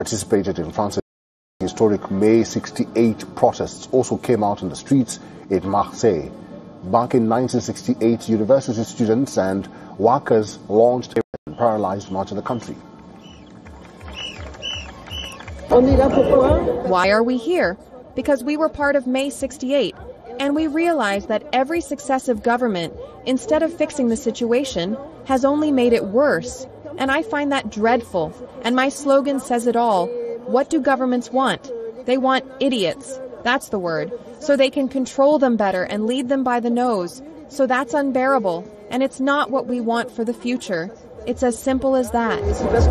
Participated in France's historic May 68 protests also came out in the streets in Marseille. Back in 1968, university students and workers launched a paralyzed much of the country. Why are we here? Because we were part of May 68, and we realized that every successive government, instead of fixing the situation, has only made it worse. And I find that dreadful. And my slogan says it all. What do governments want? They want idiots. That's the word. So they can control them better and lead them by the nose. So that's unbearable. And it's not what we want for the future. It's as simple as that.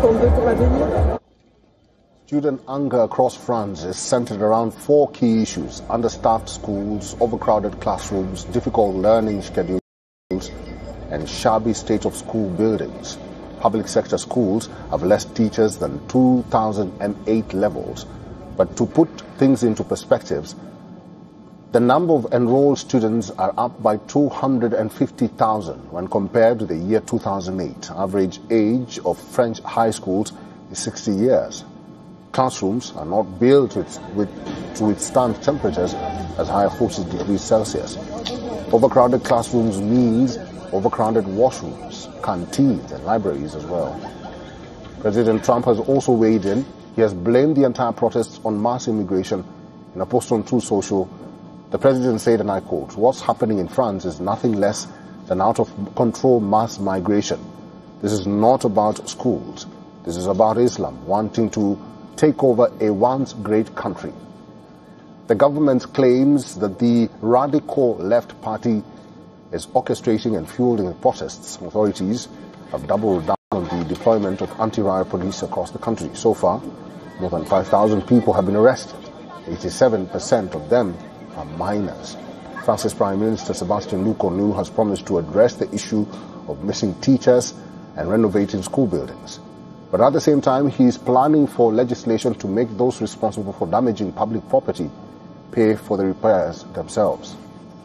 Student anger across France is centered around four key issues: understaffed schools, overcrowded classrooms, difficult learning schedules, and shabby state of school buildings. Public sector schools have less teachers than 2008 levels. But to put things into perspectives, the number of enrolled students are up by 250,000 when compared to the year 2008. Average age of French high schools is 60 years. Classrooms are not built to withstand temperatures as high as 40 degrees Celsius. Overcrowded classrooms means overcrowded washrooms, canteens and libraries as well. President Trump has also weighed in. He has blamed the entire protests on mass immigration. In a post on Truth Social, the president said, and I quote, "What's happening in France is nothing less than out-of-control mass migration. This is not about schools. This is about Islam wanting to take over a once great country." The government claims that the radical left party is orchestrating and fueling the protests. Authorities have doubled down on the deployment of anti-riot police across the country. So far, more than 5,000 people have been arrested. 87% of them are minors. France's Prime Minister Sébastien Lecornu has promised to address the issue of missing teachers and renovating school buildings. But at the same time, he is planning for legislation to make those responsible for damaging public property pay for the repairs themselves.